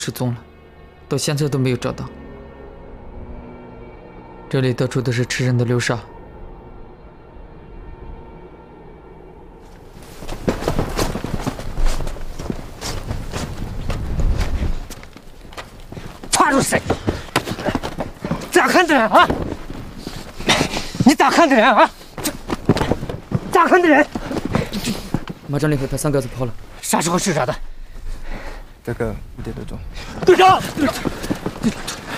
失踪了，到现在都没有找到。这里到处都是吃人的流沙。 抓住谁？咋看的人啊？你咋看的人啊？咋看的人？ 马长林和他3个子跑了。 啥时候视察的？ 大概5点多钟。 队长，